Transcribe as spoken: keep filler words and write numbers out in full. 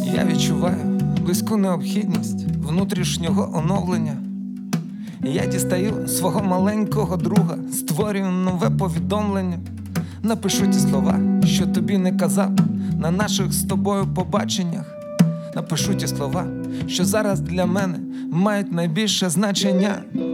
Я відчуваю близьку необхідність внутрішнього оновлення. Я дістаю свого маленького друга, створюю нове повідомлення. Напишу ті слова, що тобі не казав на наших з тобою побаченнях. Напишу ті слова, що зараз для мене мають найбільше значення.